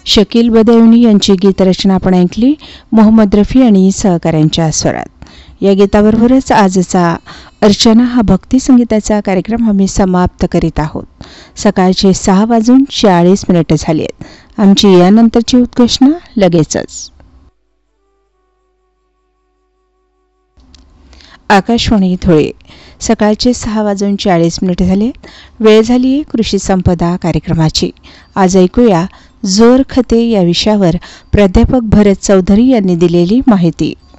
शकील बदायुनी यांची गीतरचना आपण ऐकली मोहम्मद रफी आणि सहकाऱ्यांच्या स्वरात. या गीताबरोबरच आजचा अर्चना हा भक्ती संगीताचा कार्यक्रम आम्ही समाप्त करीत आहोत. सकाळचे 6:40 झाले आहेत. आमची यानंतरची उद्घोषणा लगेचच. आकाशवाणी धुळे. सकाळचे 6:40 झाले. वेळ झाली आहे कृषी संपदा कार्यक्रमाची. आज ऐकूया जोर खते या विषयावर प्राध्यापक भरत चौधरी यांनी दिलेली माहिती.